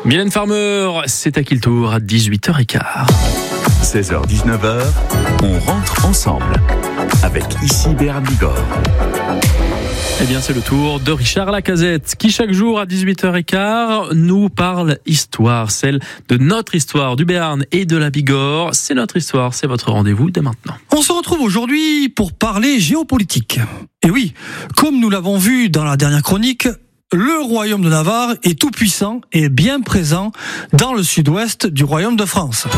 Mylène Farmer, c'est à qui le tour à 18h15. 16h-19h, on rentre ensemble avec ici Béarn Bigorre. Eh bien, c'est le tour de Richard Lacazette qui, chaque jour à 18h15, nous parle histoire, celle de notre histoire du Béarn et de la Bigorre. C'est notre histoire, c'est votre rendez-vous dès maintenant. On se retrouve aujourd'hui pour parler géopolitique. Et oui, comme nous l'avons vu dans la dernière chronique, le royaume de Navarre est tout puissant et bien présent dans le sud-ouest du royaume de France.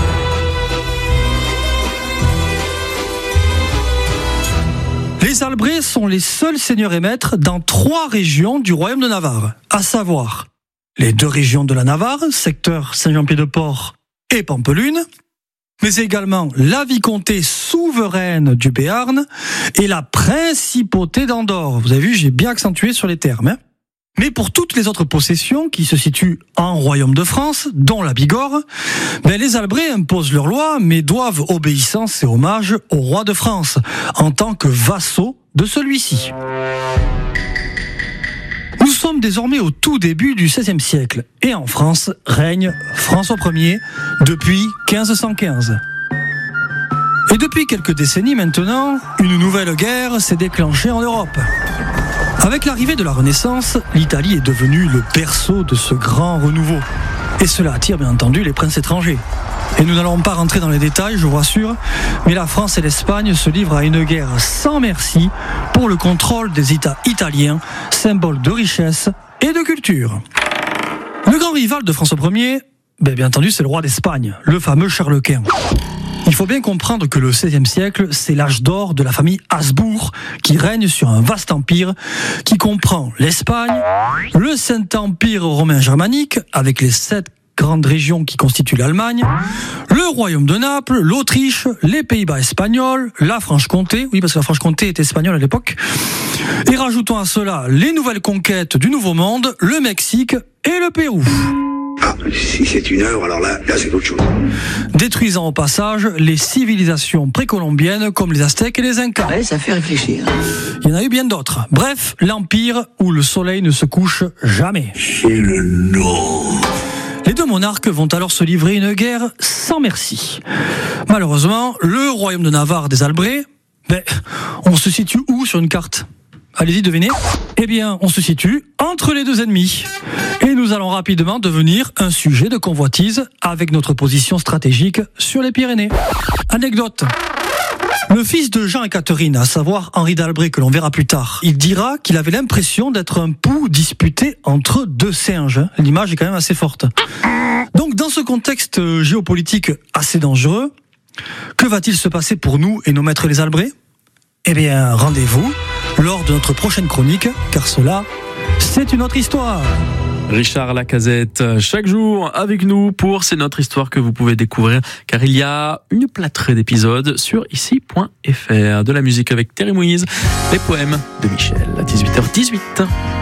Les Albrés sont les seuls seigneurs et maîtres dans 3 régions du royaume de Navarre, à savoir les 2 régions de la Navarre, secteur Saint-Jean-Pied-de-Port et Pampelune, mais également la vicomté souveraine du Béarn et la principauté d'Andorre. Vous avez vu, j'ai bien accentué sur les termes. Mais pour toutes les autres possessions qui se situent en royaume de France, dont la Bigorre, les Albrés imposent leurs lois, mais doivent obéissance et hommage au roi de France, en tant que vassaux de celui-ci. Nous sommes désormais au tout début du XVIe siècle, et en France règne François Ier depuis 1515. Et depuis quelques décennies maintenant, une nouvelle guerre s'est déclenchée en Europe. Avec l'arrivée de la Renaissance, l'Italie est devenue le berceau de ce grand renouveau. Et cela attire bien entendu les princes étrangers. Et nous n'allons pas rentrer dans les détails, je vous rassure, mais la France et l'Espagne se livrent à une guerre sans merci pour le contrôle des États italiens, symbole de richesse et de culture. Le grand rival de François Ier, bien entendu, c'est le roi d'Espagne, le fameux Charles Quint. Il faut bien comprendre que le XVIe siècle, c'est l'âge d'or de la famille Habsbourg, qui règne sur un vaste empire qui comprend l'Espagne, le Saint-Empire romain germanique, avec les 7 grandes régions qui constituent l'Allemagne, le royaume de Naples, l'Autriche, les Pays-Bas espagnols, la Franche-Comté, oui parce que la Franche-Comté était espagnole à l'époque, et rajoutons à cela les nouvelles conquêtes du Nouveau Monde, le Mexique et le Pérou. Ah, si c'est une œuvre, alors là c'est autre chose. Détruisant au passage les civilisations précolombiennes comme les Aztèques et les Incas. Ouais, ça fait réfléchir. Il y en a eu bien d'autres. Bref, l'empire où le soleil ne se couche jamais. C'est le nom. Les 2 monarques vont alors se livrer une guerre sans merci. Malheureusement, le royaume de Navarre des Albrés, on se situe où sur une carte ? Allez-y, devinez. Eh bien, on se situe entre les 2 ennemis. Et nous allons rapidement devenir un sujet de convoitise avec notre position stratégique sur les Pyrénées. Anecdote. Le fils de Jean et Catherine, à savoir Henri d'Albret, que l'on verra plus tard, il dira qu'il avait l'impression d'être un pou disputé entre 2 singes. L'image est quand même assez forte. Donc, dans ce contexte géopolitique assez dangereux, que va-t-il se passer pour nous et nos maîtres les Albrés ? Eh bien, rendez-vous lors de notre prochaine chronique, car cela, c'est une autre histoire. Richard Lacazette, chaque jour avec nous pour C'est notre histoire que vous pouvez découvrir, car il y a une plâtrée d'épisodes sur ici.fr. De la musique avec Terry Moïse, les poèmes de Michel à 18h18.